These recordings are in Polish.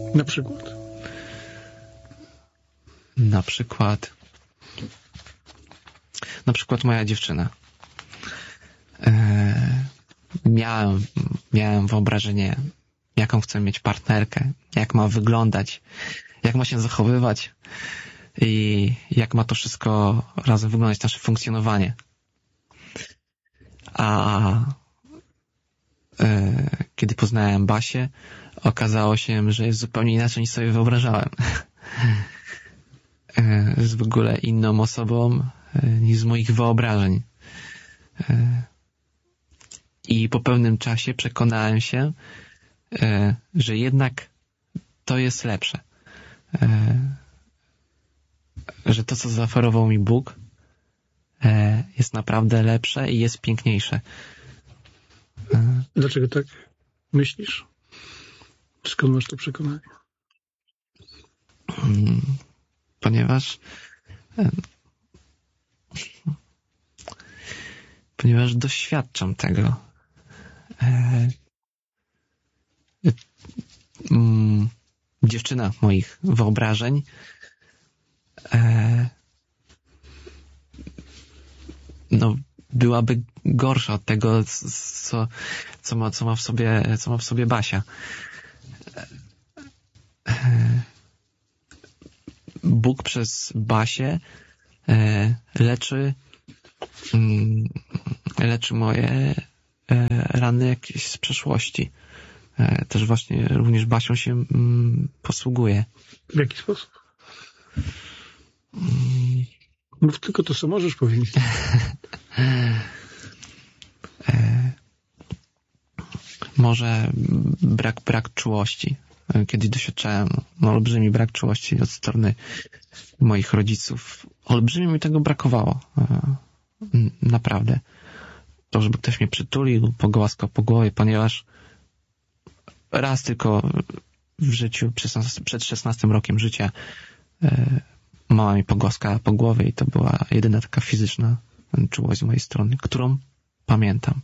Na przykład? Na przykład moja dziewczyna. Miałem wyobrażenie, jaką chcę mieć partnerkę, jak ma wyglądać, jak ma się zachowywać i jak ma to wszystko razem wyglądać, nasze funkcjonowanie. A kiedy poznałem Basię, okazało się, że jest zupełnie inaczej niż sobie wyobrażałem. Jest w ogóle inną osobą niż z moich wyobrażeń. I po pewnym czasie przekonałem się, że jednak to jest lepsze. Że to, co zaoferował mi Bóg, jest naprawdę lepsze i jest piękniejsze. Dlaczego tak myślisz? Skąd masz to przekonanie? Ponieważ doświadczam tego. Dziewczyna moich wyobrażeń byłaby gorsza od tego, co ma w sobie Basia. Bóg przez Basię leczy moje rany jakieś z przeszłości. Też właśnie również Basią się posługuje. W jaki sposób? Mów tylko to, co możesz powiedzieć. Może brak czułości. Kiedyś doświadczałem olbrzymi brak czułości od strony moich rodziców. Olbrzymie mi tego brakowało. Naprawdę. To, żeby ktoś mnie przytulił, pogłaskał po głowie, ponieważ raz tylko w życiu, przed 16 rokiem życia, mama mi pogłaskała po głowie i to była jedyna taka fizyczna czułość z mojej strony, którą pamiętam.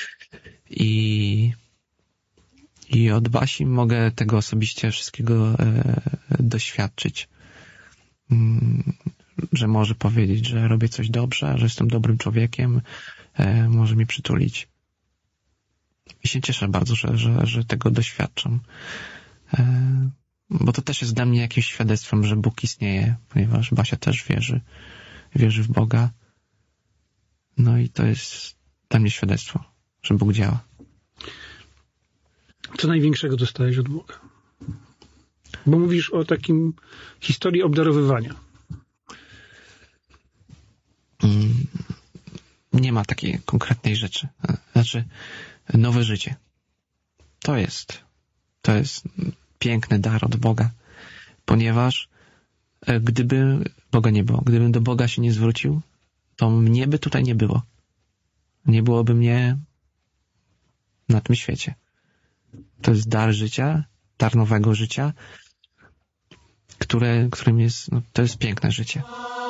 I od Basi mogę tego osobiście wszystkiego doświadczyć. Że może powiedzieć, że robię coś dobrze, że jestem dobrym człowiekiem, może mi przytulić. I się cieszę bardzo, że tego doświadczam. Bo to też jest dla mnie jakimś świadectwem, że Bóg istnieje, ponieważ Basia też wierzy w Boga. No i to jest dla mnie świadectwo, że Bóg działa. Co największego dostałeś od Boga? Bo mówisz o takim historii obdarowywania. Nie ma takiej konkretnej rzeczy. Znaczy, nowe życie. To jest piękny dar od Boga, ponieważ gdyby Boga nie było, gdybym do Boga się nie zwrócił, to mnie by tutaj nie było. Nie byłoby mnie na tym świecie. To jest dar życia, dar nowego życia, którym jest, to jest piękne życie.